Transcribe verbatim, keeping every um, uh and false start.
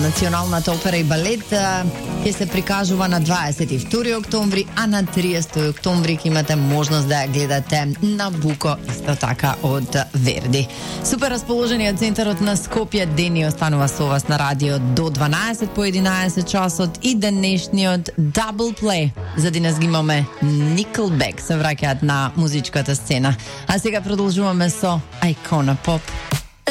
Националната опера и балет ќе се прикажува на дваесет и втори октомври, а на триесети октомври ќе имате можност да ја гледате Набуко, исто така од Верди. Супер расположениот центарот на Скопје дени останува со вас на радио до дванаесет по единаесет часот и денешниот Double Play. За денес ги имаме Nickelback се враќаат на музичката сцена. А сега продолжуваме со Icona Pop.